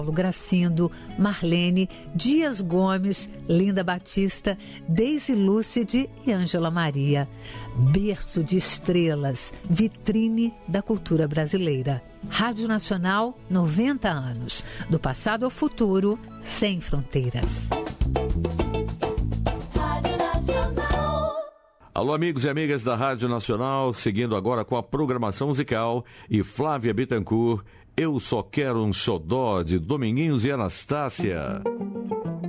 Gracindo, Marlene, Dias Gomes, Linda Batista, Deise Lúcide e Ângela Maria. Berço de estrelas, vitrine da cultura brasileira. Rádio Nacional, 90 anos. Do passado ao futuro, sem fronteiras. Rádio Nacional. Alô, amigos e amigas da Rádio Nacional, seguindo agora com a programação musical e Flávia Bittencourt, Eu Só Quero um Xodó, de Dominguinhos e Anastácia.